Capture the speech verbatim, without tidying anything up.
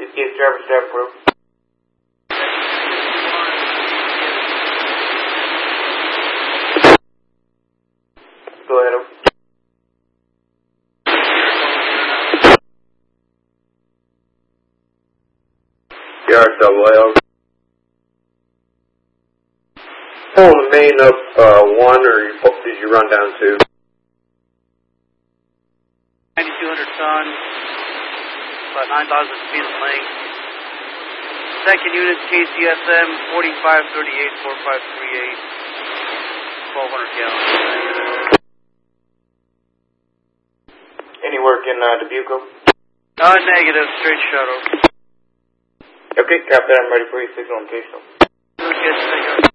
This is driver staff crew. Go ahead. Over. Yard double L. Pulling the main up uh, one, or you, did you run down two? ninety-two hundred tons, about nine thousand feet of length. Second unit K C S M forty-five thirty-eight forty-five thirty-eight, twelve hundred gallons. Any work in uh, Dubuque? Uh, negative, straight shuttle. Okay, copy that. I'm ready for you. Signal location. Good, thank you.